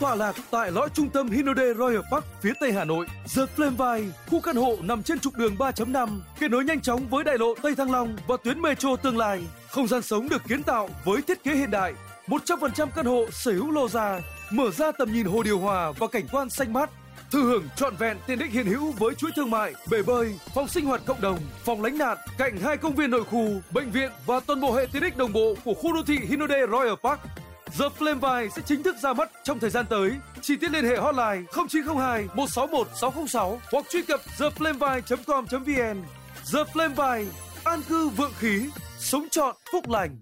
tọa lạc tại lõi trung tâm Hinode Royal Park phía tây Hà Nội. The Flameville, khu căn hộ nằm trên trục đường 3.5, kết nối nhanh chóng với đại lộ Tây Thăng Long và tuyến metro tương lai. Không gian sống được kiến tạo với thiết kế hiện đại. 100% căn hộ sở hữu lô ra, mở ra tầm nhìn hồ điều hòa và cảnh quan xanh mát. Thừa hưởng trọn vẹn tiện ích hiện hữu với chuỗi thương mại, bể bơi, phòng sinh hoạt cộng đồng, phòng lánh nạn, cạnh 2 công viên nội khu, bệnh viện và toàn bộ hệ tiện ích đồng bộ của khu đô thị Hinode Royal Park. The Flameville sẽ chính thức ra mắt trong thời gian tới. Chi tiết liên hệ hotline 0902 161 606 hoặc truy cập theflameville.com.vn. The Flameville, an cư vượng khí, sống trọn phúc lành.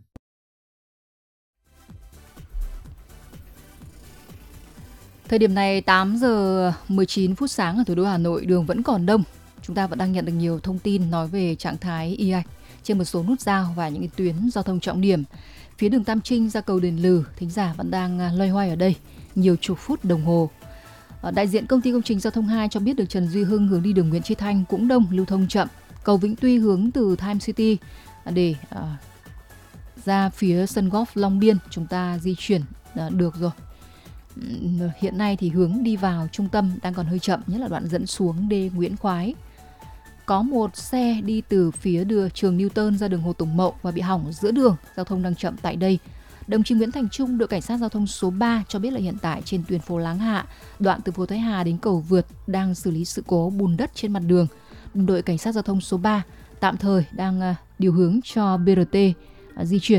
Thời điểm này 8 giờ 19 phút sáng ở thủ đô Hà Nội, đường vẫn còn đông. Chúng ta vẫn đang nhận được nhiều thông tin nói về trạng thái ì ạch trên một số nút giao và những tuyến giao thông trọng điểm. Phía đường Tam Trinh ra cầu Đền Lừ, thính giả vẫn đang loay hoay ở đây nhiều chục phút đồng hồ. Đại diện công ty công trình giao thông 2 cho biết được Trần Duy Hưng hướng đi đường Nguyễn Chí Thanh cũng đông, lưu thông chậm. Cầu Vĩnh Tuy hướng từ Time City để ra phía sân golf Long Biên chúng ta di chuyển được rồi. Hiện nay thì hướng đi vào trung tâm đang còn hơi chậm, nhất là đoạn dẫn xuống đê Nguyễn Khoái. Có một xe đi từ phía trường Newton ra đường Hồ Tùng Mậu và bị hỏng giữa đường, giao thông đang chậm tại đây. Đồng chí Nguyễn Thành Trung, đội cảnh sát giao thông số 3 cho biết là hiện tại trên tuyến phố Láng Hạ, đoạn từ phố Thái Hà đến cầu Vượt đang xử lý sự cố bùn đất trên mặt đường. Đội cảnh sát giao thông số 3 tạm thời đang điều hướng cho BRT di chuyển.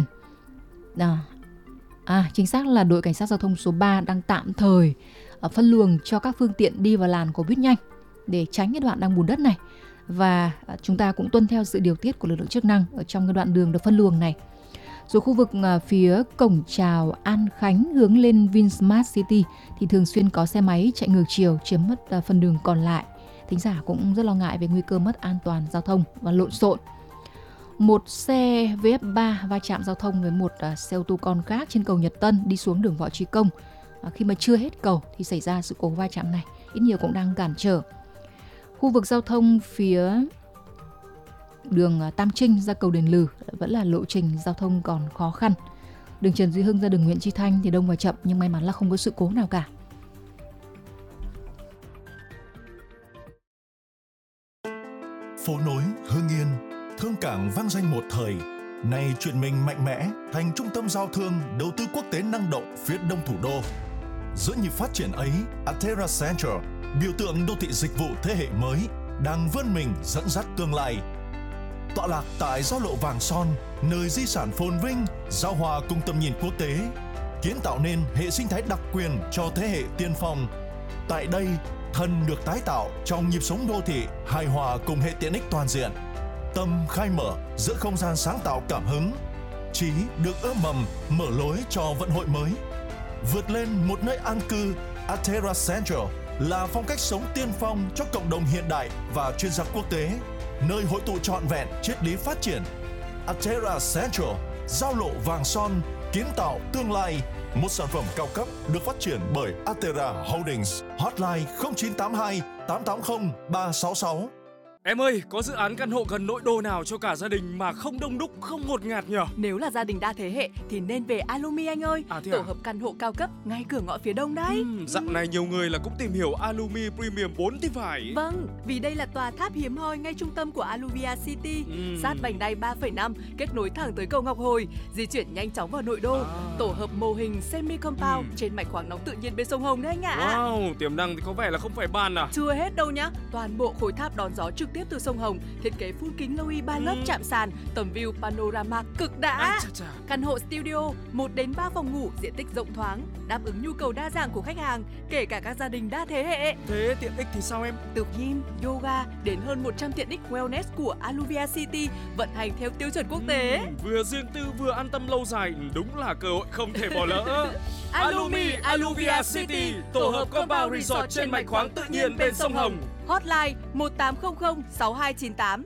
Chính xác là đội cảnh sát giao thông số 3 đang tạm thời phân luồng cho các phương tiện đi vào làn của buýt nhanh để tránh cái đoạn đang bùn đất này. Và chúng ta cũng tuân theo sự điều tiết của lực lượng chức năng ở trong cái đoạn đường được phân luồng này. Rồi khu vực phía cổng chào An Khánh hướng lên Vinsmart City thì thường xuyên có xe máy chạy ngược chiều chiếm mất phần đường còn lại. Thính giả cũng rất lo ngại về nguy cơ mất an toàn giao thông và lộn xộn. Một xe VF3 va chạm giao thông với một xe ô tô con khác trên cầu Nhật Tân đi xuống đường Võ Chí Công. Khi mà chưa hết cầu thì xảy ra sự cố va chạm này, ít nhiều cũng đang cản trở. Khu vực giao thông phía đường Tam Trinh ra cầu Đền Lừ vẫn là lộ trình giao thông còn khó khăn. Đường Trần Duy Hưng ra đường Nguyễn Chí Thanh thì đông và chậm, nhưng may mắn là không có sự cố nào cả. Phố nối Hưng Yên, thương cảng vang danh một thời, nay chuyển mình mạnh mẽ thành trung tâm giao thương, đầu tư quốc tế năng động phía đông thủ đô. Giữa nhịp phát triển ấy, Atera Central, biểu tượng đô thị dịch vụ thế hệ mới, đang vươn mình dẫn dắt tương lai. Tọa lạc tại giao lộ Vàng Son, nơi di sản phồn vinh, giao hòa cùng tầm nhìn quốc tế, kiến tạo nên hệ sinh thái đặc quyền cho thế hệ tiên phong. Tại đây, thân được tái tạo trong nhịp sống đô thị, hài hòa cùng hệ tiện ích toàn diện. Tâm khai mở giữa không gian sáng tạo cảm hứng, trí được ươm mầm, mở lối cho vận hội mới. Vượt lên một nơi an cư, Atera Central là phong cách sống tiên phong cho cộng đồng hiện đại và chuyên gia quốc tế, nơi hội tụ trọn vẹn triết lý phát triển. Atera Central, giao lộ Vàng Son, kiến tạo tương lai, một sản phẩm cao cấp được phát triển bởi Atera Holdings. Hotline 0982 880 366. Em ơi, có dự án căn hộ gần nội đô nào cho cả gia đình mà không đông đúc, không ngột ngạt nhỉ? Nếu là gia đình đa thế hệ thì nên về Alumi anh ơi. Tổ hợp căn hộ cao cấp ngay cửa ngõ phía đông đấy. Dạo này nhiều người là cũng tìm hiểu Alumi Premium 4 thì phải. Vâng, vì đây là tòa tháp hiếm hoi ngay trung tâm của Aluvia City, sát vành đai 3,5, kết nối thẳng tới cầu Ngọc Hồi, di chuyển nhanh chóng vào nội đô. Tổ hợp mô hình semi-compound trên mạch khoáng nóng tự nhiên bên sông Hồng đấy anh ạ. Wow, tiềm năng thì có vẻ là không phải bàn à? Chưa hết đâu nhá, toàn bộ khối tháp đón gió trực tiếp từ sông Hồng, thiết kế phun kính lâu 3 lớp chạm sàn, tầm view panorama cực đã. Căn hộ studio 1 đến 3 phòng ngủ, diện tích rộng thoáng, đáp ứng nhu cầu đa dạng của khách hàng, kể cả các gia đình đa thế hệ. Thế tiện ích thì sao em? Từ gym, yoga đến hơn 100 tiện ích wellness của Aluvia City vận hành theo tiêu chuẩn quốc tế. Vừa riêng tư vừa an tâm lâu dài, đúng là cơ hội không thể bỏ lỡ. Alumi Aluvia City, tổ hợp compound resort trên mạch khoáng tự nhiên bên sông Hồng. Hotline 1800 6298.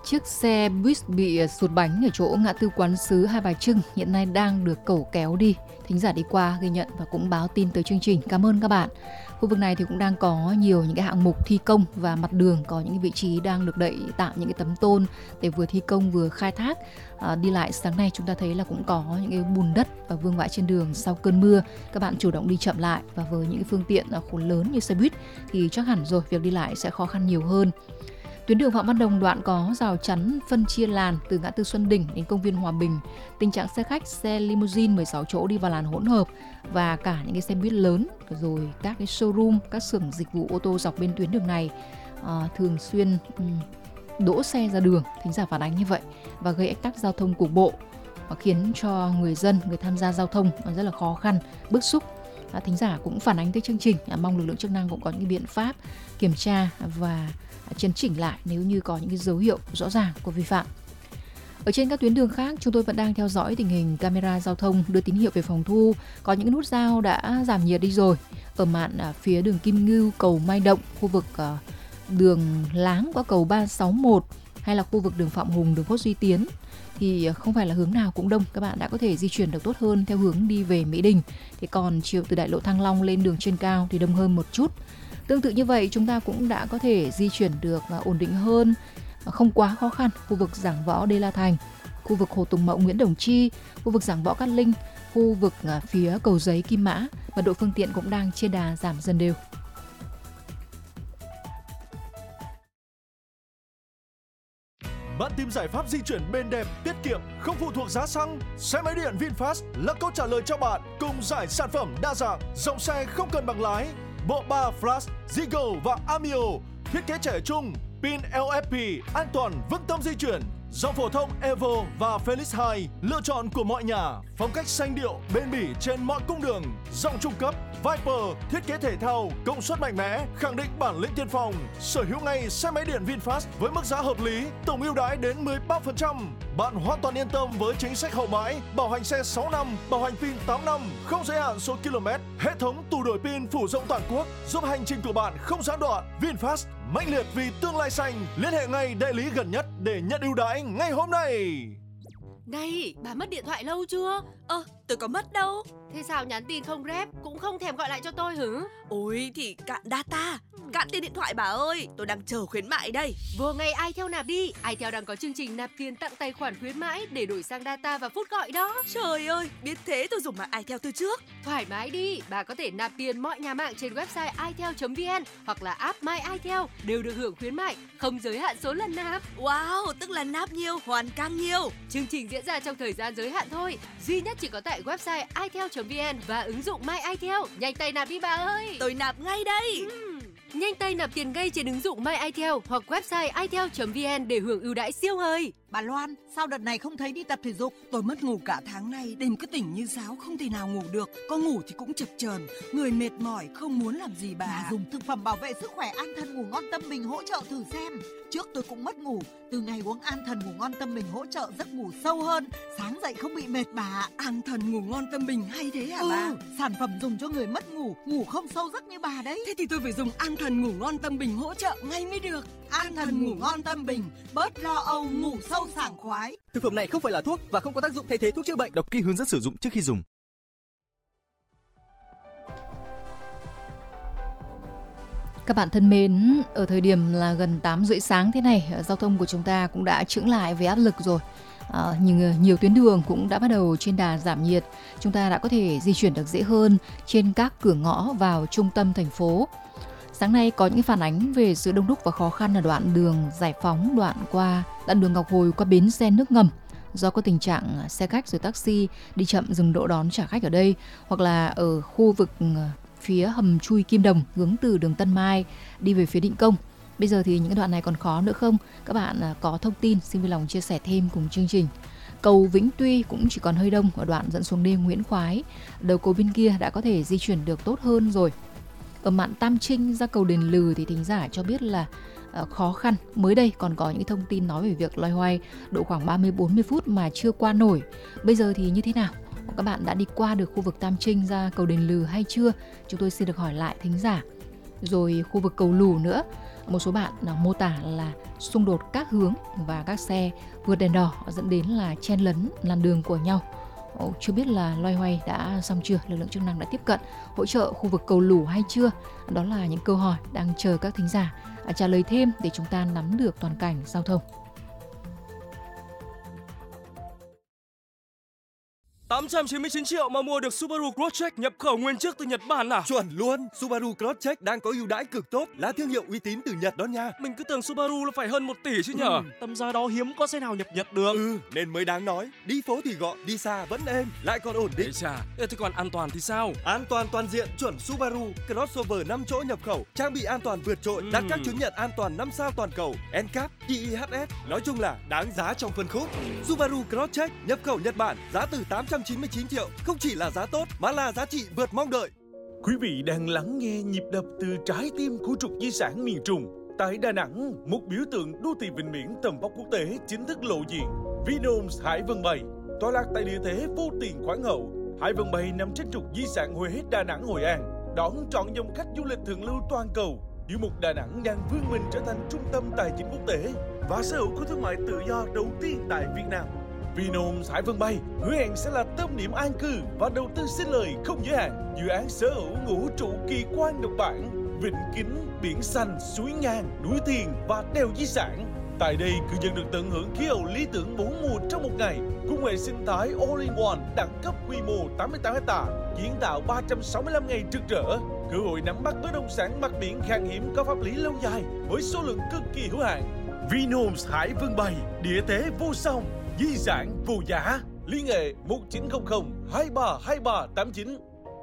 chiếc xe buýt bị sụt bánh ở chỗ ngã tư Quán Sứ Hai Bà Trưng hiện nay đang được cẩu kéo đi. Thính giả đi qua ghi nhận và cũng báo tin tới chương trình. Cảm ơn các bạn. Khu vực này thì cũng đang có nhiều những cái hạng mục thi công và mặt đường có những cái vị trí đang được đậy tạm những cái tấm tôn để vừa thi công vừa khai thác. Đi lại sáng nay chúng ta thấy là cũng có những cái bùn đất và vương vãi trên đường sau cơn mưa. Các bạn chủ động đi chậm lại, và với những cái phương tiện khổ lớn như xe buýt thì chắc hẳn rồi việc đi lại sẽ khó khăn nhiều hơn. Tuyến đường Phạm Văn Đồng đoạn có rào chắn phân chia làn từ ngã tư Xuân Đỉnh đến công viên Hòa Bình. Tình trạng xe khách, xe limousine 16 chỗ đi vào làn hỗn hợp và cả những cái xe buýt lớn, rồi các cái showroom, các xưởng dịch vụ ô tô dọc bên tuyến đường này thường xuyên đỗ xe ra đường. Thính giả phản ánh như vậy và gây ách tắc giao thông cục bộ, khiến cho người tham gia giao thông rất là khó khăn, bức xúc. Thính giả cũng phản ánh tới chương trình, mong lực lượng chức năng cũng có những biện pháp kiểm tra và chấn chỉnh lại nếu như có những cái dấu hiệu rõ ràng của vi phạm. Ở trên các tuyến đường khác, chúng tôi vẫn đang theo dõi tình hình camera giao thông đưa tín hiệu về phòng thu. Có những nút giao đã giảm nhiệt đi rồi. Ở mạn phía đường Kim Ngưu, cầu Mai Động, khu vực đường Láng qua cầu 361 hay là khu vực đường Phạm Hùng, đường Khuất Duy Tiến thì không phải là hướng nào cũng đông. Các bạn đã có thể di chuyển được tốt hơn theo hướng đi về Mỹ Đình. Thì còn chiều từ đại lộ Thăng Long lên đường trên cao thì đông hơn một chút. Tương tự như vậy, chúng ta cũng đã có thể di chuyển được ổn định hơn, không quá khó khăn. Khu vực Giảng Võ Đê La Thành, khu vực Hồ Tùng Mậu Nguyễn Đồng Chi, khu vực Giảng Võ Cát Linh, khu vực phía Cầu Giấy Kim Mã, mật độ phương tiện cũng đang trên đà giảm dần đều. Bạn tìm giải pháp di chuyển bền đẹp, tiết kiệm, không phụ thuộc giá xăng? Xe máy điện VinFast là câu trả lời cho bạn, cùng giải sản phẩm đa dạng, dòng xe không cần bằng lái, bộ ba Flash, Zigo và Amio, thiết kế trẻ trung, pin LFP, an toàn, vững tâm di chuyển. Dòng phổ thông Evo và Felix 2, lựa chọn của mọi nhà, phong cách sanh điệu, bền bỉ trên mọi cung đường. Dòng trung cấp Viper, thiết kế thể thao, công suất mạnh mẽ, khẳng định bản lĩnh tiên phong. Sở hữu ngay xe máy điện VinFast với mức giá hợp lý, tổng ưu đãi đến 13%. Bạn hoàn toàn yên tâm với chính sách hậu mãi, bảo hành xe 6 năm, bảo hành pin 8 năm, không giới hạn số km, hệ thống tủ đổi pin phủ rộng toàn quốc, giúp hành trình của bạn không gián đoạn. VinFast, mãnh liệt vì tương lai xanh. Liên hệ ngay đại lý gần nhất để nhận ưu đãi ngay hôm nay. Này, bà mất điện thoại lâu chưa? Tôi có mất đâu. Thế sao nhắn tin không rep, cũng không thèm gọi lại cho tôi hử? Ôi thì cạn data, cạn tiền điện thoại bà ơi. Tôi đang chờ khuyến mại đây. Vừa ngày iTel nạp đi. iTel đang có chương trình nạp tiền tặng tài khoản khuyến mãi để đổi sang data và phút gọi đó. Trời ơi, biết thế tôi dùng mạng iTel từ trước. Thoải mái đi, bà có thể nạp tiền mọi nhà mạng trên website itel.vn hoặc là app My iTel đều được hưởng khuyến mại, không giới hạn số lần nạp. Wow, tức là nạp nhiều, hoàn càng nhiều. Chương trình diễn ra trong thời gian giới hạn thôi, duy nhất chỉ có tại website itel.vn và ứng dụng My iTel. Nhanh tay nạp đi bà ơi. Tôi nạp ngay đây. Nhanh tay nạp tiền ngay trên ứng dụng My iTel hoặc website itel.vn để hưởng ưu đãi siêu hời. Bà Loan, sao đợt này không thấy đi tập thể dục? Tôi mất ngủ cả tháng nay, đêm cứ tỉnh như sáo, không thể nào ngủ được. Có ngủ thì cũng chập chờn, người mệt mỏi, không muốn làm gì bà. Dùng thực phẩm bảo vệ sức khỏe An Thần Ngủ Ngon Tâm Bình hỗ trợ thử xem. Trước tôi cũng mất ngủ, từ ngày uống An Thần Ngủ Ngon Tâm Bình hỗ trợ giấc ngủ sâu hơn, sáng dậy không bị mệt bà. An Thần Ngủ Ngon Tâm Bình hay thế hả bà? Sản phẩm dùng cho người mất ngủ, ngủ không sâu giấc như bà đấy. Thế thì tôi phải dùng An Thần Ngủ Ngon Tâm Bình hỗ trợ ngay mới được. An Thần Ngủ Ngon Tâm Bình, bớt lo âu, ngủ sâu sảng khoái. Thực phẩm này không phải là thuốc và không có tác dụng thay thế thuốc chữa bệnh. Đọc kỹ hướng dẫn sử dụng trước khi dùng. Các bạn thân mến, ở thời điểm là gần 8:30 sáng thế này, giao thông của chúng ta cũng đã chững lại với áp lực rồi. Nhưng nhiều tuyến đường cũng đã bắt đầu trên đà giảm nhiệt. Chúng ta đã có thể di chuyển được dễ hơn trên các cửa ngõ vào trung tâm thành phố. Sáng nay có những phản ánh về sự đông đúc và khó khăn ở đoạn đường Giải Phóng, đoạn đường Ngọc Hồi qua bến xe nước ngầm. Do có tình trạng xe khách rồi taxi đi chậm dừng đỗ đón trả khách ở đây, hoặc là ở khu vực phía hầm chui Kim Đồng hướng từ đường Tân Mai đi về phía Định Công. Bây giờ thì những cái đoạn này còn khó nữa không? Các bạn có thông tin xin vui lòng chia sẻ thêm cùng chương trình. Cầu Vĩnh Tuy cũng chỉ còn hơi đông ở đoạn dẫn xuống đê Nguyễn Khoái. Đầu cầu bên kia đã có thể di chuyển được tốt hơn rồi. Ở mạn Tam Trinh ra cầu Đền Lừ thì thính giả cho biết là khó khăn. Mới đây còn có những thông tin nói về việc loay hoay độ khoảng 30-40 phút mà chưa qua nổi. Bây giờ thì như thế nào? Các bạn đã đi qua được khu vực Tam Trinh ra cầu Đền Lừ hay chưa? Chúng tôi xin được hỏi lại thính giả. Rồi khu vực cầu Lù nữa, một số bạn mô tả là xung đột các hướng và các xe vượt đèn đỏ dẫn đến là chen lấn làn đường của nhau. Chưa biết là loay hoay đã xong chưa, lực lượng chức năng đã tiếp cận hỗ trợ khu vực cầu Lù hay chưa? Đó là những câu hỏi đang chờ các thính giả trả lời thêm để chúng ta nắm được toàn cảnh giao thông. 899 triệu mà mua được Subaru Crosstrek nhập khẩu nguyên chiếc từ Nhật Bản à? Chuẩn luôn, Subaru Crosstrek đang có ưu đãi cực tốt, là thương hiệu uy tín từ Nhật đó nha. Mình cứ tưởng Subaru là phải hơn 1 tỷ chứ nhở? Tầm giá đó hiếm có xe nào nhập Nhật được. Nên mới đáng nói, đi phố thì gọn, đi xa vẫn êm, lại còn ổn định. Thế còn an toàn thì sao? An toàn toàn diện chuẩn Subaru, crossover 5 chỗ nhập khẩu, trang bị an toàn vượt trội, đạt các chứng nhận an toàn 5 sao toàn cầu, NCAP, IIHS. Nói chung là đáng giá trong phân khúc. Subaru Crosstrek nhập khẩu Nhật Bản, giá từ 899 triệu, không chỉ là giá tốt mà là giá trị vượt mong đợi. Quý vị đang lắng nghe nhịp đập từ trái tim của trục di sản miền Trung. Tại Đà Nẵng, một biểu tượng đô thị vịnh biển tầm vóc quốc tế chính thức lộ diện. Vinhomes Hải Vân Bay, tọa lạc tại địa thế vô tiền khoáng hậu. Hải Vân Bay nằm trên trục di sản Huế Đà Nẵng Hội An, đón trọn dòng khách du lịch thượng lưu toàn cầu. Giữa một Đà Nẵng đang vươn mình trở thành trung tâm tài chính quốc tế và sở hữu khu thương mại tự do đầu tiên tại Việt Nam. Vinhomes Hải Vân Bay hứa hẹn sẽ là tâm điểm an cư và đầu tư sinh lời không giới hạn. Dự án sở hữu ngũ trụ kỳ quan độc bản, vịnh kính, biển xanh, suối ngang, núi thiền và đèo di sản. Tại đây, cư dân được tận hưởng khí hậu lý tưởng 4 mùa trong một ngày, cùng hệ sinh thái all-in-one đẳng cấp quy mô 88 ha, kiến tạo 365 ngày trực rỡ, cơ hội nắm bắt bất động sản mặt biển khan hiếm có pháp lý lâu dài với số lượng cực kỳ hữu hạn. Vinhomes Hải Vân Bay, địa thế vô song, di sản vô giá. Liên hệ 1900 232389.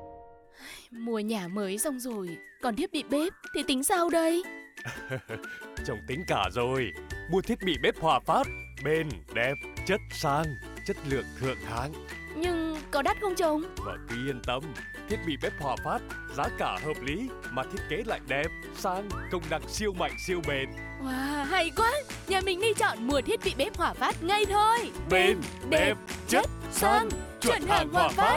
Mua nhà mới xong rồi, còn thiết bị bếp thì tính sao đây? Chồng tính cả rồi. Mua thiết bị bếp Hòa Phát, bền, đẹp, chất sang, chất lượng thượng hạng. Nhưng có đắt không chồng? Vợ cứ yên tâm, thiết bị bếp Hòa Phát giá cả hợp lý mà thiết kế lại đẹp, sang, công năng siêu mạnh siêu bền. Wow, hay quá! Nhà mình đi chọn mua thiết bị bếp Hòa Phát ngay thôi. Bền, đẹp, chất, sang, chuẩn hàng Hòa Phát.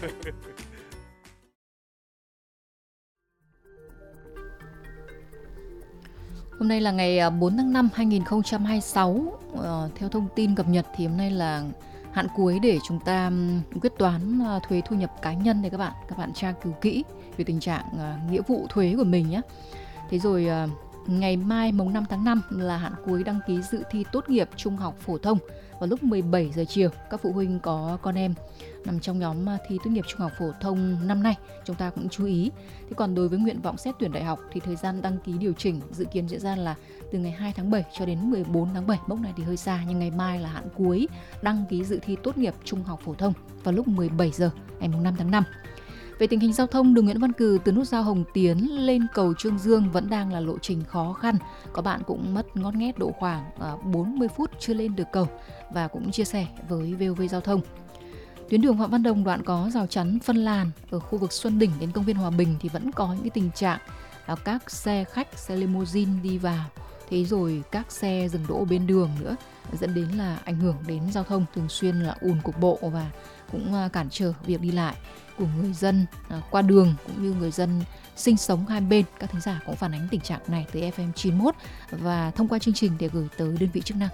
Hôm nay là ngày 4 tháng 5 2026. Theo thông tin cập nhật thì hôm nay là hạn cuối để chúng ta quyết toán thuế thu nhập cá nhân này các bạn. Các bạn tra cứu kỹ về tình trạng nghĩa vụ thuế của mình nhé. Thế rồi ngày mai mùng 5 tháng 5 là hạn cuối đăng ký dự thi tốt nghiệp trung học phổ thông vào lúc 17 giờ chiều. Các phụ huynh có con em nằm trong nhóm thi tốt nghiệp trung học phổ thông năm nay, chúng ta cũng chú ý. Thế còn đối với nguyện vọng xét tuyển đại học thì thời gian đăng ký điều chỉnh dự kiến diễn ra là từ ngày 2 tháng 7 cho đến 14 tháng 7. Mốc này thì hơi xa, nhưng ngày mai là hạn cuối đăng ký dự thi tốt nghiệp trung học phổ thông vào lúc 17 giờ ngày 5 tháng 5. Về tình hình giao thông, đường Nguyễn Văn Cừ từ nút giao Hồng Tiến lên cầu Trương Dương vẫn đang là lộ trình khó khăn. Có bạn cũng mất ngót nghét độ khoảng 40 phút chưa lên được cầu và cũng chia sẻ với VOV Giao thông. Tuyến đường Phạm Văn Đồng đoạn có rào chắn phân làn ở khu vực Xuân Đỉnh đến công viên Hòa Bình thì vẫn có những cái tình trạng các xe khách, xe limousine đi vào, thế rồi các xe dừng đỗ bên đường nữa, dẫn đến là ảnh hưởng đến giao thông, thường xuyên là ùn cục bộ và cũng cản trở việc đi lại của người dân qua đường cũng như người dân sinh sống hai bên. Các thính giả cũng phản ánh tình trạng này tới FM 91 và thông qua chương trình để gửi tới đơn vị chức năng.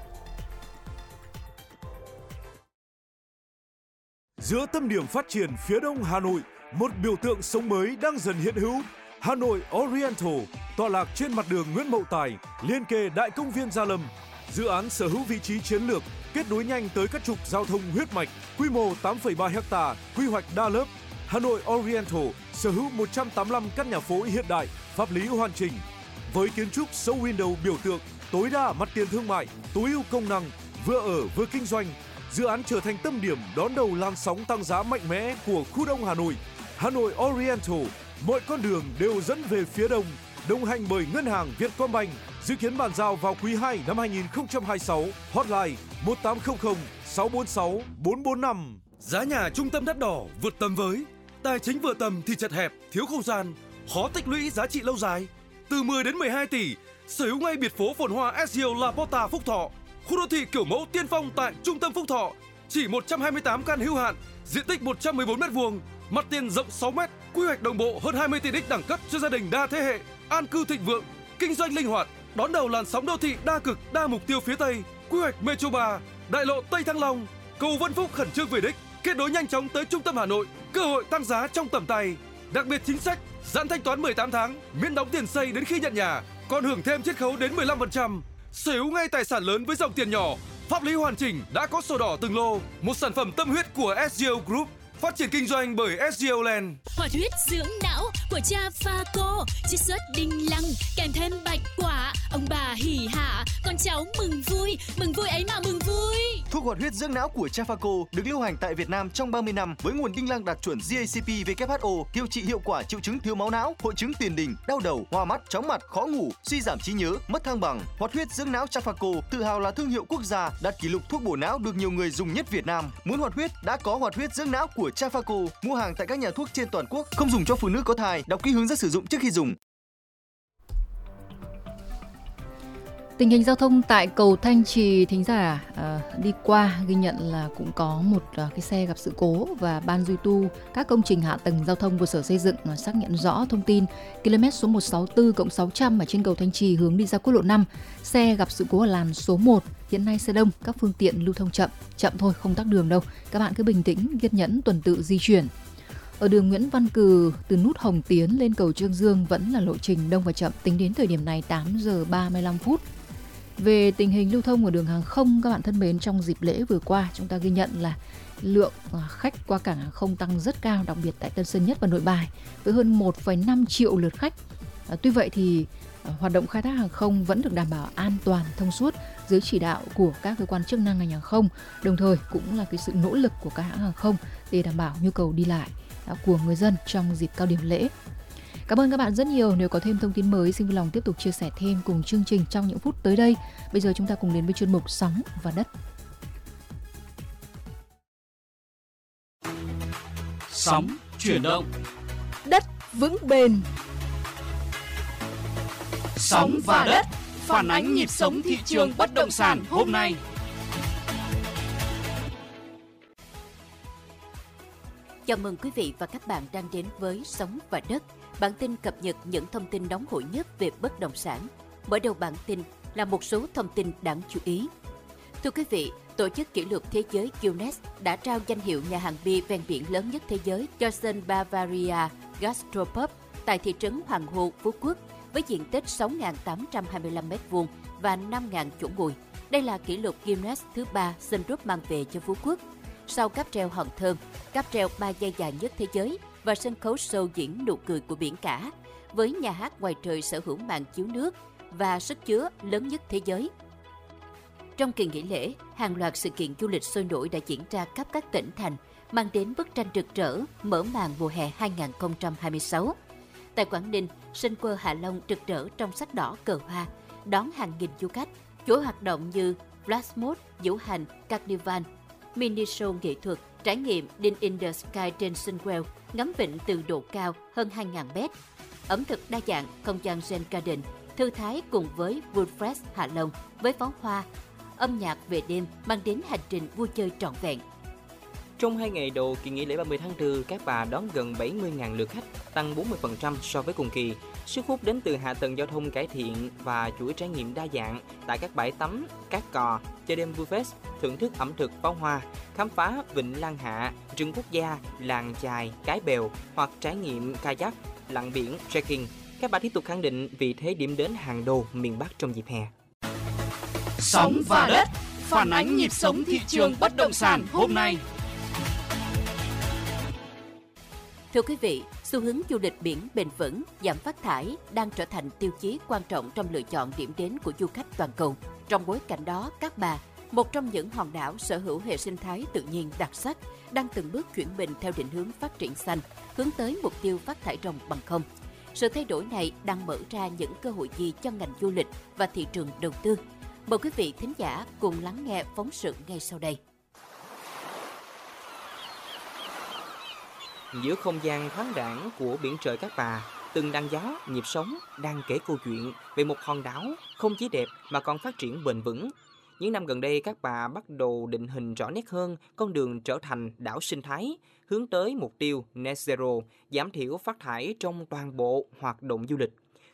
Giữa tâm điểm phát triển phía đông Hà Nội, một biểu tượng sống mới đang dần hiện hữu. Hà Nội Oriental, tọa lạc trên mặt đường Nguyễn Mậu Tài, liên kề Đại công viên Gia Lâm. Dự án sở hữu vị trí chiến lược, kết nối nhanh tới các trục giao thông huyết mạch, quy mô 8,3 ha, quy hoạch đa lớp. Hà Nội Oriental sở hữu 185 căn nhà phố hiện đại, pháp lý hoàn chỉnh. Với kiến trúc show window biểu tượng, tối đa mặt tiền thương mại, tối ưu công năng, vừa ở vừa kinh doanh. Dự án trở thành tâm điểm đón đầu làn sóng tăng giá mạnh mẽ của khu đông Hà Nội. Hà Nội Oriental, mọi con đường đều dẫn về phía đông, đồng hành bởi Ngân hàng Vietcombank, dự kiến bàn giao vào quý 2 năm 2026, hotline 1800 646 445. Giá nhà trung tâm Đắt Đỏ vượt tầm với, tài chính vừa tầm thì chật hẹp, thiếu không gian, khó tích lũy giá trị lâu dài. Từ 10 đến 12 tỷ, sở hữu ngay biệt phố phồn hoa SEO La Porta Phúc Thọ. Khu đô thị kiểu mẫu tiên phong tại trung tâm Phúc Thọ, chỉ 128 căn hữu hạn, diện tích 114 m², mặt tiền rộng 6 m, quy hoạch đồng bộ hơn 20 tiện ích đẳng cấp cho gia đình đa thế hệ. an cư thịnh vượng, kinh doanh linh hoạt, đón đầu làn sóng đô thị đa cực, đa mục tiêu phía Tây. Quy hoạch Metro 3, đại lộ Tây Thăng Long, cầu Vân Phúc khẩn trương về đích, kết nối nhanh chóng tới trung tâm Hà Nội, cơ hội tăng giá trong tầm tay. Đặc biệt chính sách giãn thanh toán 18 tháng, miễn đóng tiền xây đến khi nhận nhà, còn hưởng thêm chiết khấu đến 15%. Sở hữu ngay tài sản lớn với dòng tiền nhỏ, pháp lý hoàn chỉnh, đã có sổ đỏ từng lô. Một sản phẩm tâm huyết của SGO Group, phát triển kinh doanh bởi SGO Land. Hoạt huyết dưỡng não của cha Phaco, chiết xuất đinh lăng kèm thêm bạch quả, ông bà hỉ hả, con cháu mừng vui ấy mà mừng vui. Thuốc hoạt huyết dưỡng não của cha Phaco được lưu hành tại Việt Nam trong 30 năm với nguồn đinh lăng đạt chuẩn GACP/WHO, điều trị hiệu quả triệu chứng thiếu máu não, hội chứng tiền đình, đau đầu, hoa mắt, chóng mặt, khó ngủ, suy giảm trí nhớ, mất thăng bằng. Hoạt huyết dưỡng não cha Phaco tự hào là thương hiệu quốc gia, đạt kỷ lục thuốc bổ não được nhiều người dùng nhất Việt Nam. Muốn hoạt huyết đã có hoạt huyết dưỡng não của cha Phaco. Mua hàng tại các nhà thuốc trên toàn quốc. Không dùng cho phụ nữ có thai. Đọc kỹ hướng dẫn sử dụng trước khi dùng. Tình hình giao thông tại cầu Thanh Trì, thính giả đi qua ghi nhận là cũng có một cái xe gặp sự cố, và ban duy tu các công trình hạ tầng giao thông của Sở Xây dựng xác nhận rõ thông tin km số 164+600 ở trên cầu Thanh Trì hướng đi ra quốc lộ 5. Xe gặp sự cố ở làn số 1. Hiện nay xe đông, các phương tiện lưu thông chậm thôi, không tắc đường đâu. Các bạn cứ bình tĩnh, kiên nhẫn tuần tự di chuyển. Ở đường Nguyễn Văn Cừ từ nút Hồng Tiến lên cầu Trương Dương vẫn là lộ trình đông và chậm, tính đến thời điểm này 8 giờ 35 phút. Về tình hình lưu thông ở đường hàng không, các bạn thân mến, trong dịp lễ vừa qua chúng ta ghi nhận là lượng khách qua cảng hàng không tăng rất cao, đặc biệt tại Tân Sơn Nhất và Nội Bài với hơn 1,5 triệu lượt khách. Tuy vậy thì hoạt động khai thác hàng không vẫn được đảm bảo an toàn, thông suốt dưới chỉ đạo của các cơ quan chức năng ngành hàng không, đồng thời cũng là cái sự nỗ lực của các hãng hàng không để đảm bảo nhu cầu đi lại của người dân trong dịp cao điểm lễ. Cảm ơn các bạn rất nhiều. Nếu có thêm thông tin mới, xin vui lòng tiếp tục chia sẻ thêm cùng chương trình trong những phút tới đây. Bây giờ chúng ta cùng đến với chuyên mục Sóng và Đất. Sóng chuyển động, đất vững bền. Sóng và đất, phản ánh nhịp sống thị trường bất động sản hôm nay. Chào mừng quý vị và các bạn đang đến với Sóng và Đất, bản tin cập nhật những thông tin nóng hổi nhất về bất động sản. Mở đầu bản tin là một số thông tin đáng chú ý. Thưa quý vị, Tổ chức Kỷ lục Thế giới Guinness đã trao danh hiệu nhà hàng bia ven biển lớn nhất thế giới cho sân Bavaria Gastropub tại thị trấn Hoàng Hồ, Phú Quốc, với diện tích 6.825 m2 và 5.000 chỗ ngồi. Đây là kỷ lục Guinness thứ 3 Sunroof mang về cho Phú Quốc. Sau cáp treo Hòn Thơm, cáp treo 3 dây dài nhất thế giới và sân khấu show diễn nụ cười của biển cả, với nhà hát ngoài trời sở hữu màn chiếu nước và sức chứa lớn nhất thế giới. Trong kỳ nghỉ lễ, hàng loạt sự kiện du lịch sôi nổi đã diễn ra khắp các tỉnh thành, mang đến bức tranh rực rỡ mở màn mùa hè 2026. Tại Quảng Ninh, sân quơ Hạ Long rực rỡ trong sắc đỏ cờ hoa, đón hàng nghìn du khách. Chuỗi hoạt động như Flash Mob, diễu hành, Carnival, mini show nghệ thuật, trải nghiệm Din in the Sky trên Sunwell, ngắm vịnh từ độ cao hơn 2.000 mét. Ẩm thực đa dạng, không gian Zen Garden, thư thái cùng với Woodfresh Hạ Long với pháo hoa, âm nhạc về đêm mang đến hành trình vui chơi trọn vẹn. Trong 2 ngày đầu kỳ nghỉ lễ 30 tháng 4, Cát Bà đón gần 70.000 lượt khách, tăng 40% so với cùng kỳ. Sức hút đến từ hạ tầng giao thông cải thiện và chuỗi trải nghiệm đa dạng tại các bãi tắm, cát cò, chơi đêm vui fest, thưởng thức ẩm thực pháo hoa, khám phá vịnh Lan Hạ, rừng quốc gia, làng chài, cái bèo hoặc trải nghiệm kayak, lặn biển, trekking. Cát Bà tiếp tục khẳng định vị thế điểm đến hàng đầu miền Bắc trong dịp hè. Sóng và Đất, phản ánh nhịp sống thị trường bất động sản hôm nay. Thưa quý vị, xu hướng du lịch biển bền vững, giảm phát thải đang trở thành tiêu chí quan trọng trong lựa chọn điểm đến của du khách toàn cầu. Trong bối cảnh đó, Cát Bà, một trong những hòn đảo sở hữu hệ sinh thái tự nhiên đặc sắc, đang từng bước chuyển mình theo định hướng phát triển xanh, hướng tới mục tiêu phát thải ròng bằng không. Sự thay đổi này đang mở ra những cơ hội gì cho ngành du lịch và thị trường đầu tư? Mời quý vị thính giả cùng lắng nghe phóng sự ngay sau đây. Giữa không gian thoáng đãng của biển trời Cát Bà, từng đàn gió, nhịp sống đang kể câu chuyện về một hòn đảo không chỉ đẹp mà còn phát triển bền vững. Những năm gần đây, Cát Bà bắt đầu định hình rõ nét hơn con đường trở thành đảo sinh thái, hướng tới mục tiêu Net Zero, giảm thiểu phát thải trong toàn bộ hoạt động du lịch.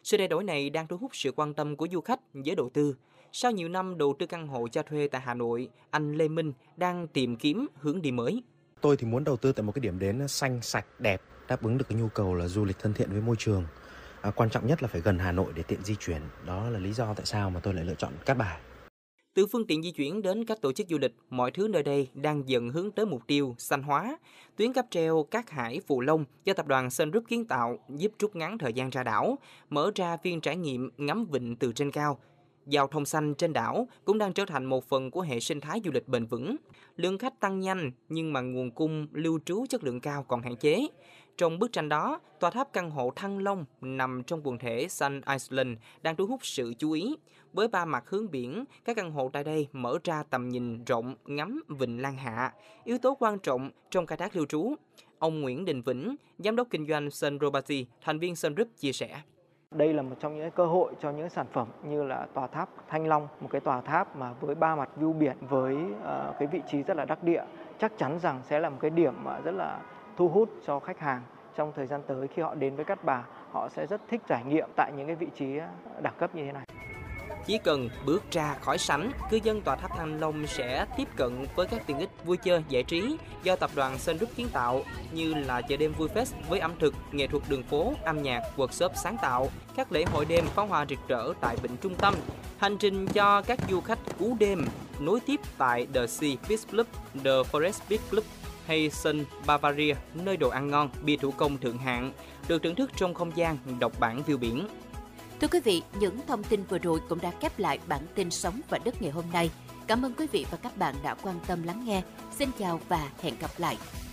Sự thay đổi này đang thu hút sự quan tâm của du khách, giới đầu tư. Sau nhiều năm đầu tư căn hộ cho thuê tại Hà Nội, anh Lê Minh đang tìm kiếm hướng đi mới. Tôi thì muốn đầu tư tại một cái điểm đến xanh, sạch, đẹp, đáp ứng được cái nhu cầu là du lịch thân thiện với môi trường. Quan trọng nhất là phải gần Hà Nội để tiện di chuyển. Đó là lý do tại sao mà tôi lại lựa chọn Cát Bà. Từ phương tiện di chuyển đến các tổ chức du lịch, mọi thứ nơi đây đang dần hướng tới mục tiêu xanh hóa. Tuyến cáp treo Cát Hải Phù Long do tập đoàn Sun Group kiến tạo giúp rút ngắn thời gian ra đảo, mở ra phiên trải nghiệm ngắm vịnh từ trên cao. Giao thông xanh trên đảo cũng đang trở thành một phần của hệ sinh thái du lịch bền vững. Lượng khách tăng nhanh nhưng mà nguồn cung lưu trú chất lượng cao còn hạn chế. Trong bức tranh đó, tòa tháp căn hộ Thăng Long nằm trong quần thể Sun Island đang thu hút sự chú ý. Với 3 mặt hướng biển, các căn hộ tại đây mở ra tầm nhìn rộng ngắm vịnh Lan Hạ, yếu tố quan trọng trong khai thác lưu trú. Ông Nguyễn Đình Vĩnh, giám đốc kinh doanh Sun Property, thành viên Sun Group chia sẻ. Đây là một trong những cơ hội cho những sản phẩm như là tòa tháp Thanh Long, một cái tòa tháp mà với 3 mặt view biển, với cái vị trí rất là đắc địa, chắc chắn rằng sẽ là một cái điểm mà rất là thu hút cho khách hàng. Trong thời gian tới khi họ đến với Cát Bà, họ sẽ rất thích trải nghiệm tại những cái vị trí đẳng cấp như thế này. Chỉ cần bước ra khỏi sảnh, cư dân tòa tháp Thăng Long sẽ tiếp cận với các tiện ích vui chơi giải trí do tập đoàn Sun Group kiến tạo như là chợ đêm vui fest với ẩm thực, nghệ thuật đường phố, âm nhạc, workshop sáng tạo, các lễ hội đêm pháo hoa rực rỡ tại vịnh trung tâm, hành trình cho các du khách cú đêm nối tiếp tại The Sea Beach Club, The Forest Beach Club hay Sun Bavaria, nơi đồ ăn ngon, bia thủ công thượng hạng, được thưởng thức trong không gian độc bản view biển. Thưa quý vị, những thông tin vừa rồi cũng đã khép lại bản tin Sống và Đất ngày hôm nay. Cảm ơn quý vị và các bạn đã quan tâm lắng nghe. Xin chào và hẹn gặp lại.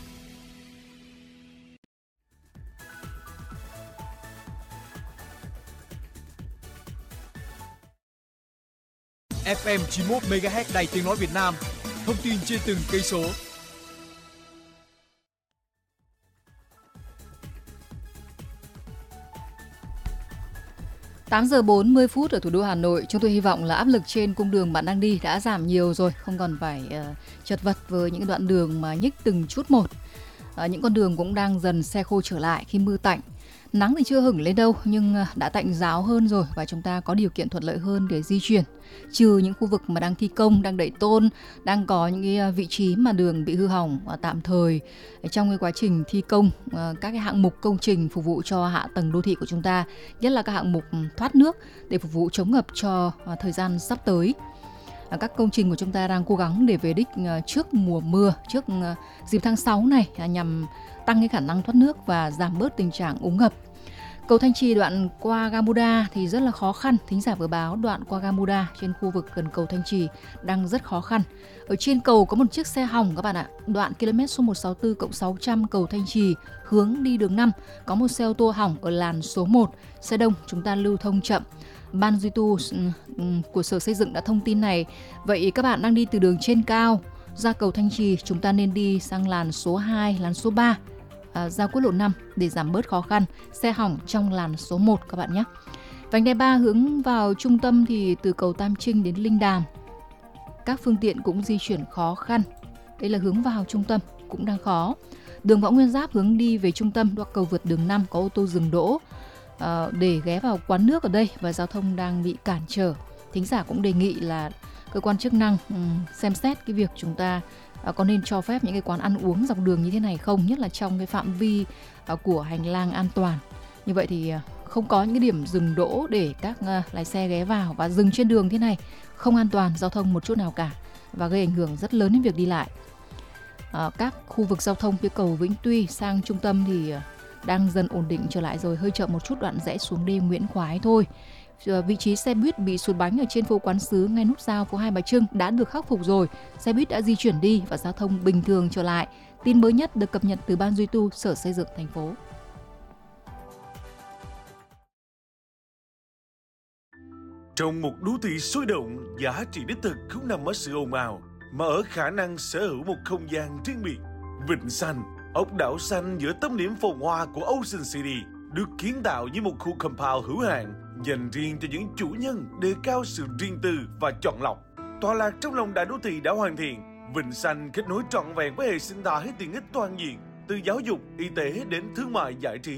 FM 91 MHz Đài Tiếng nói Việt Nam. Thông tin trên từng cây số. Tám giờ 40 phút ở thủ đô Hà Nội. Chúng tôi hy vọng là áp lực trên cung đường bạn đang đi đã giảm nhiều rồi, không còn phải chật vật với những đoạn đường mà nhích từng chút một. Những con đường cũng đang dần se khô trở lại khi mưa tạnh. Nắng thì chưa hửng lên đâu nhưng đã tạnh ráo hơn rồi và chúng ta có điều kiện thuận lợi hơn để di chuyển. Trừ những khu vực mà đang thi công, đang đậy tôn, đang có những cái vị trí mà đường bị hư hỏng tạm thời trong cái quá trình thi công các cái hạng mục công trình phục vụ cho hạ tầng đô thị của chúng ta, nhất là các hạng mục thoát nước để phục vụ chống ngập cho thời gian sắp tới. Các công trình của chúng ta đang cố gắng để về đích trước mùa mưa, trước dịp tháng 6 này nhằm tăng cái khả năng thoát nước và giảm bớt tình trạng úng ngập. Cầu Thanh Trì đoạn qua ga Muda thì rất là khó khăn. Thính giả vừa báo đoạn qua ga Muda trên khu vực gần cầu Thanh Trì đang rất khó khăn. Ở trên cầu có một chiếc xe hỏng các bạn ạ. Đoạn km số 164+600 cầu Thanh Trì hướng đi đường 5 có một xe ô tô hỏng ở làn số 1. Xe đông chúng ta lưu thông chậm. Ban duy tu của Sở Xây dựng đã thông tin này. Vậy các bạn đang đi từ đường trên cao ra cầu Thanh Trì, chúng ta nên đi sang làn số 2, làn số 3 ra quốc lộ 5 để giảm bớt khó khăn xe hỏng trong làn số 1 các bạn nhé. Vành đai 3 hướng vào trung tâm thì từ cầu Tam Trinh đến Linh Đàm các phương tiện cũng di chuyển khó khăn. Đây là hướng vào trung tâm cũng đang khó. Đường Võ Nguyên Giáp hướng đi về trung tâm đoạn cầu vượt đường 5 có ô tô dừng đỗ để ghé vào quán nước ở đây và giao thông đang bị cản trở. Thính giả cũng đề nghị là cơ quan chức năng xem xét cái việc chúng ta có nên cho phép những cái quán ăn uống dọc đường như thế này không, nhất là trong cái phạm vi của hành lang an toàn. Như vậy thì không có những cái điểm dừng đỗ để các lái xe ghé vào và dừng trên đường thế này không an toàn giao thông một chút nào cả và gây ảnh hưởng rất lớn đến việc đi lại. Các khu vực giao thông phía cầu Vĩnh Tuy sang trung tâm thì đang dần ổn định trở lại rồi, hơi chậm một chút đoạn rẽ xuống đê Nguyễn Khoái thôi. Vị trí xe buýt bị sụt bánh ở trên phố Quán Sứ ngay nút giao phố Hai Bà Trưng đã được khắc phục rồi. Xe buýt đã di chuyển đi và giao thông bình thường trở lại. Tin mới nhất được cập nhật từ Ban duy tu Sở Xây dựng thành phố. Trong một đô thị sôi động, giá trị đích thực không nằm ở sự ồn ào, mà ở khả năng sở hữu một không gian riêng biệt. Vịnh Xanh, ốc đảo xanh giữa tâm điểm phồn hoa của Ocean City, được kiến tạo như một khu compound hữu hạn dành riêng cho những chủ nhân đề cao sự riêng tư và chọn lọc. Tọa lạc trong lòng đại đô thị đã hoàn thiện, Vịnh Xanh kết nối trọn vẹn với hệ sinh thái tiện ích toàn diện, từ giáo dục, y tế đến thương mại giải trí,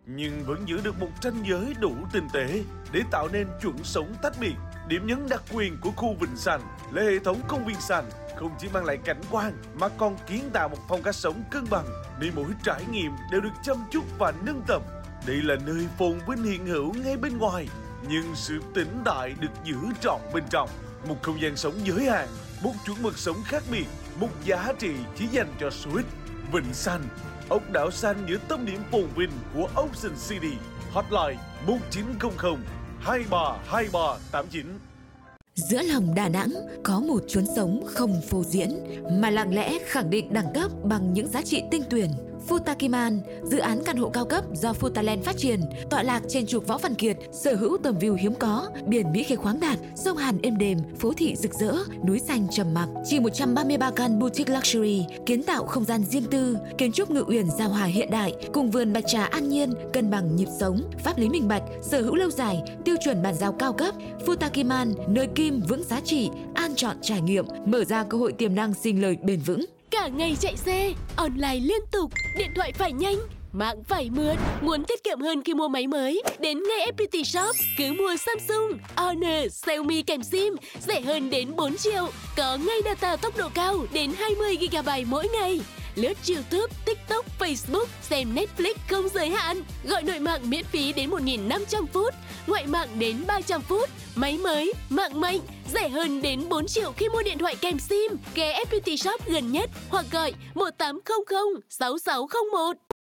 nhưng vẫn giữ được một ranh giới đủ tinh tế để tạo nên chuẩn sống tách biệt. Điểm nhấn đặc quyền của khu Vịnh Xanh là hệ thống công viên xanh không chỉ mang lại cảnh quan mà còn kiến tạo một phong cách sống cân bằng, để mỗi trải nghiệm đều được chăm chút và nâng tầm. Đây là nơi phồn vinh hiện hữu ngay bên ngoài, nhưng sự tĩnh tại được giữ trọn bên trong. Một không gian sống giới hạn, một chuẩn mực sống khác biệt, một giá trị chỉ dành cho số ít. Vịnh Xanh, ốc đảo xanh giữa tâm điểm phồn vinh của Ocean City. Hotline 1900 232389. Giữa lòng Đà Nẵng có một chốn sống không phô diễn mà lặng lẽ khẳng định đẳng cấp bằng những giá trị tinh tuyển. Futakiman, dự án căn hộ cao cấp do Futaland phát triển, tọa lạc trên trục Võ Văn Kiệt, sở hữu tầm view hiếm có, biển Mỹ Khê khoáng đạt, sông Hàn êm đềm, phố thị rực rỡ, núi xanh trầm mặc. Chỉ 133 căn boutique luxury, kiến tạo không gian riêng tư, kiến trúc ngự uyển giao hòa hiện đại, cùng vườn bạch trà an nhiên, cân bằng nhịp sống, pháp lý minh bạch, sở hữu lâu dài, tiêu chuẩn bàn giao cao cấp. Futakiman, nơi kim vững giá trị, an chọn trải nghiệm, mở ra cơ hội tiềm năng sinh lời bền vững. Cả ngày chạy xe, online liên tục, điện thoại phải nhanh, mạng phải mượt. Muốn tiết kiệm hơn khi mua máy mới? Đến ngay FPT Shop, cứ mua Samsung, Honor, Xiaomi kèm SIM, rẻ hơn đến 4 triệu. Có ngay data tốc độ cao đến 20 GB mỗi ngày. Lướt YouTube, TikTok, Facebook, xem Netflix không giới hạn. Gọi nội mạng miễn phí đến 1.500 phút, ngoại mạng đến 300 phút. Máy mới, mạng mạnh, rẻ hơn đến 4 triệu khi mua điện thoại kèm SIM. Ghé FPT Shop gần nhất hoặc gọi 1800 6601.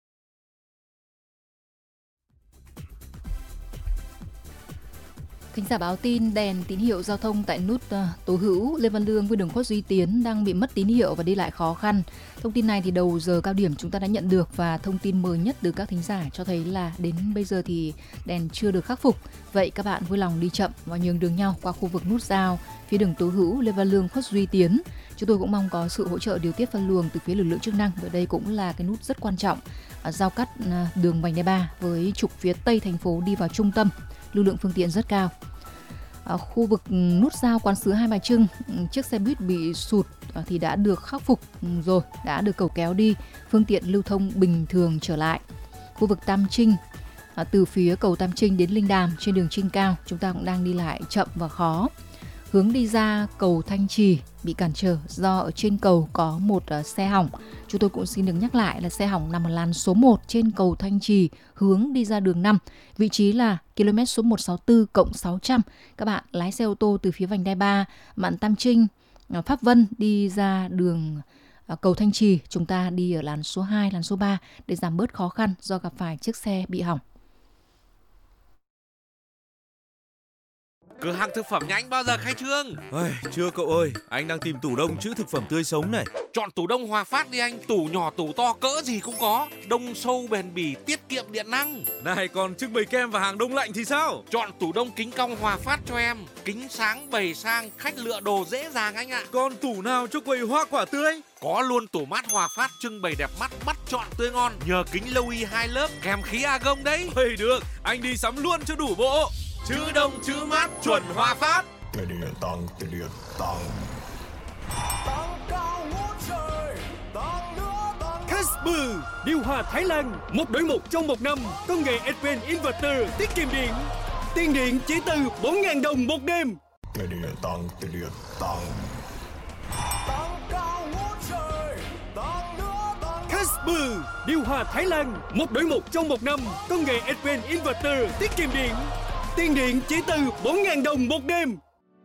Thính giả báo tin đèn tín hiệu giao thông tại nút Tố Hữu, Lê Văn Lương với đường Khuất Duy Tiến đang bị mất tín hiệu và đi lại khó khăn. Thông tin này thì đầu giờ cao điểm chúng ta đã nhận được, và thông tin mới nhất từ các thính giả cho thấy là đến bây giờ thì đèn chưa được khắc phục. Vậy các bạn vui lòng đi chậm và nhường đường nhau qua khu vực nút giao phía đường Tố Hữu, Lê Văn Lương, Khuất Duy Tiến. Chúng tôi cũng mong có sự hỗ trợ điều tiết phân luồng từ phía lực lượng chức năng. Ở đây cũng là cái nút rất quan trọng, giao cắt đường vành đai 3 với trục phía tây thành phố đi vào trung tâm. Lưu lượng phương tiện rất cao. Ở khu vực nút giao Quán Sứ Hai Bà Trưng, chiếc xe buýt bị sụt thì đã được khắc phục rồi, đã được cẩu kéo đi, phương tiện lưu thông bình thường trở lại. Khu vực Tam Trinh, từ phía cầu Tam Trinh đến Linh Đàm trên đường Trinh Cao, chúng ta cũng đang đi lại chậm và khó. Hướng đi ra cầu Thanh Trì bị cản trở do ở trên cầu có một xe hỏng. Chúng tôi cũng xin được nhắc lại là xe hỏng nằm ở làn số 1 trên cầu Thanh Trì, hướng đi ra đường 5. Vị trí là km số 164+600. Các bạn lái xe ô tô từ phía vành đai 3, Mạn Tam Trinh, Pháp Vân đi ra đường cầu Thanh Trì. Chúng ta đi ở làn số 2, làn số 3 để giảm bớt khó khăn do gặp phải chiếc xe bị hỏng. Cửa hàng thực phẩm nhà anh bao giờ khai trương? Chưa cậu ơi, anh đang tìm tủ đông trữ thực phẩm tươi sống này. Chọn tủ đông Hòa Phát đi anh, tủ nhỏ tủ to cỡ gì cũng có, đông sâu bền bỉ, tiết kiệm điện năng. Này còn trưng bày kem và hàng đông lạnh thì sao? Chọn tủ đông kính cong Hòa Phát cho em, kính sáng bày sang, khách lựa đồ dễ dàng anh ạ. Còn tủ nào cho quầy hoa quả tươi? Có luôn tủ mát Hòa Phát trưng bày đẹp mắt, bắt chọn tươi ngon, nhờ kính lâu y 2 lớp kèm khí argon đấy. Được, anh đi sắm luôn cho đủ bộ. Chữ đông chữ mát chuẩn Hòa Phát. Tiền điện tăng. Tăng cao ngút trời, tăng nữa tăng. Casper, điều hòa Thái Lan, 1 đổi 1 trong 1 năm, công nghệ Advanced Inverter tiết kiệm điện. Tiền điện chỉ từ 4.000 đồng một đêm. Tiền điện tăng. Tăng cao ngút trời, tăng nữa tăng. Casper, điều hòa Thái Lan, 1 đổi 1 trong 1 năm, công nghệ Advanced Inverter tiết kiệm điện. Tiền điện chỉ từ 4.000 đồng một đêm.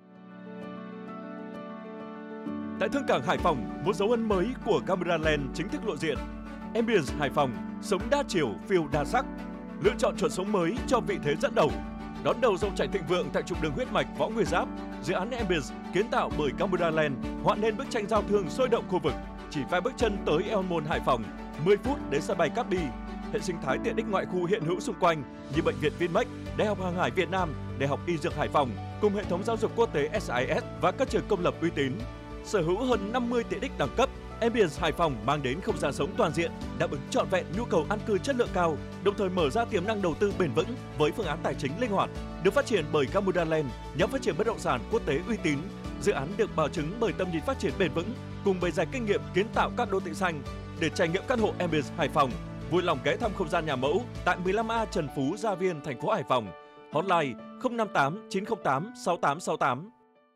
Tại Thương cảng Hải Phòng, một dấu ấn mới của Cameraland chính thức lộ diện. Ambience Hải Phòng, sống đa chiều, phiêu đa sắc. Lựa chọn chuẩn sống mới cho vị thế dẫn đầu. Đón đầu dòng chảy thịnh vượng tại trục đường huyết mạch Võ Nguyên Giáp. Dự án Ambience kiến tạo bởi Cameraland họa nên bức tranh giao thương sôi động khu vực. Chỉ vài bước chân tới Eon Mall Hải Phòng, 10 phút đến sân bay Cát Bi. Hệ sinh thái tiện ích ngoại khu hiện hữu xung quanh như bệnh viện Vinmec, Đại học Hàng hải Việt Nam, Đại học Y Dược Hải Phòng cùng hệ thống giáo dục quốc tế SIS và các trường công lập uy tín. Sở hữu hơn 50 tiện ích đẳng cấp, Ambience Hải Phòng mang đến không gian sống toàn diện, đáp ứng trọn vẹn nhu cầu an cư chất lượng cao, đồng thời mở ra tiềm năng đầu tư bền vững với phương án tài chính linh hoạt. Được phát triển bởi Camuraland, nhóm phát triển bất động sản quốc tế uy tín. Dự án được bảo chứng bởi tầm nhìn phát triển bền vững cùng bề dày kinh nghiệm kiến tạo các đô thị xanh. Để trải nghiệm căn hộ Ambience Hải Phòng, Vui lòng ghé thăm không gian nhà mẫu tại 15A Trần Phú, Gia Viên, thành phố Hải Phòng. Hotline 058 908 6868.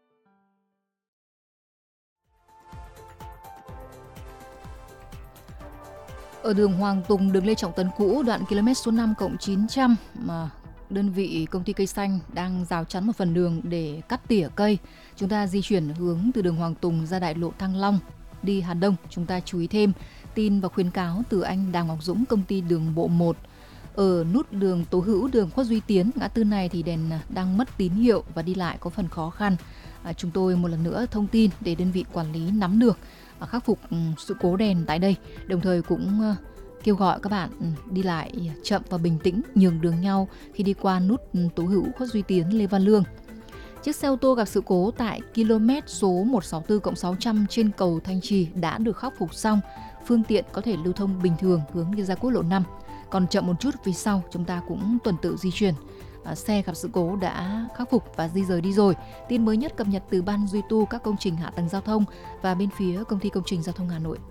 Ở đường Hoàng Tùng, đường Lê Trọng Tấn cũ, đoạn km số 5+900 mà đơn vị công ty cây xanh đang rào chắn một phần đường để cắt tỉa cây. Chúng ta di chuyển hướng từ đường Hoàng Tùng ra đại lộ Thăng Long đi Hà Đông. Chúng ta chú ý thêm tin và khuyến cáo từ anh Đào Ngọc Dũng, công ty đường bộ 1. Ở nút đường Tố Hữu, đường Khuất Duy Tiến, ngã tư này thì đèn đang mất tín hiệu và đi lại có phần khó khăn. Chúng tôi một lần nữa thông tin để đơn vị quản lý nắm được, khắc phục sự cố đèn tại đây. Đồng thời cũng kêu gọi các bạn đi lại chậm và bình tĩnh, nhường đường nhau khi đi qua nút Tố Hữu, Khuất Duy Tiến, Lê Văn Lương. Chiếc xe ô tô gặp sự cố tại km số 164+600 trên cầu Thanh Trì đã được khắc phục xong. Phương tiện có thể lưu thông bình thường hướng đi ra quốc lộ 5. Còn chậm một chút phía sau, chúng ta cũng tuần tự di chuyển. Xe gặp sự cố đã khắc phục và di rời đi rồi. Tin mới nhất cập nhật từ Ban duy tu các công trình hạ tầng giao thông và bên phía Công ty Công trình Giao thông Hà Nội.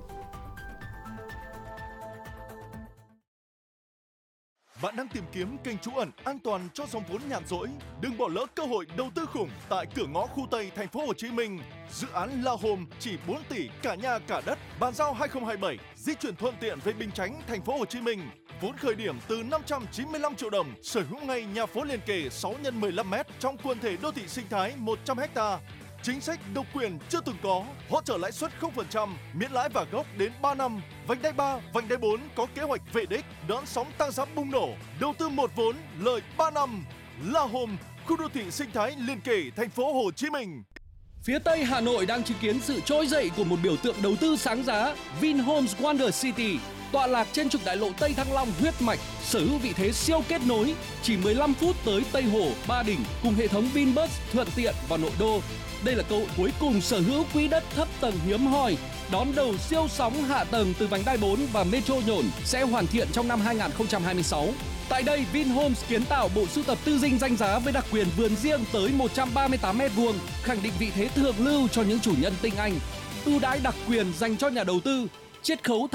Bạn đang tìm kiếm kênh trú ẩn an toàn cho dòng vốn nhàn rỗi? Đừng bỏ lỡ cơ hội đầu tư khủng tại cửa ngõ khu Tây thành phố Hồ Chí Minh. Dự án La Home chỉ 4 tỷ cả nhà cả đất, bàn giao 2027, di chuyển thuận tiện về Bình Chánh, thành phố Hồ Chí Minh. Vốn khởi điểm từ 595 triệu đồng, sở hữu ngay nhà phố liền kề 6x15m trong quần thể đô thị sinh thái 100 ha. Chính sách độc quyền chưa từng có, hỗ trợ lãi suất 0%, miễn lãi và gốc đến 3 năm. Vành đai 3, vành đai 4 có kế hoạch về đích, đón sóng tăng giá bùng nổ. Đầu tư một vốn, lời 3 năm. La Home, khu đô thị sinh thái liền kề thành phố Hồ Chí Minh. Phía Tây Hà Nội đang chứng kiến sự trỗi dậy của một biểu tượng đầu tư sáng giá, Vinhomes Wonder City. Tọa lạc trên trục đại lộ Tây Thăng Long huyết mạch, sở hữu vị thế siêu kết nối, chỉ 15 phút tới Tây Hồ, Ba Đình cùng hệ thống Vinbus thuận tiện vào nội đô. Đây là cơ hội cuối cùng sở hữu quỹ đất thấp tầng hiếm hoi, đón đầu siêu sóng hạ tầng từ vành đai 4 và Metro Nhổn sẽ hoàn thiện trong năm 2026. Tại đây, Vinhomes kiến tạo bộ sưu tập tư dinh danh giá với đặc quyền vườn riêng tới 138 m², khẳng định vị thế thượng lưu cho những chủ nhân tinh anh. Ưu đãi đặc quyền dành cho nhà đầu tư, chiết khấu